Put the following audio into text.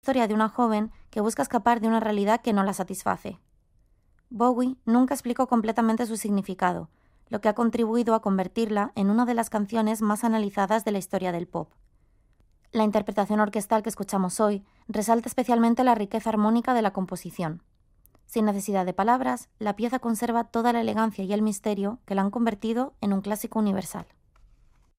historia de una joven que busca escapar de una realidad que no la satisface. Bowie nunca explicó completamente su significado, lo que ha contribuido a convertirla en una de las canciones más analizadas de la historia del pop. La interpretación orquestal que escuchamos hoy resalta especialmente la riqueza armónica de la composición. Sin necesidad de palabras, la pieza conserva toda la elegancia y el misterio que la han convertido en un clásico universal.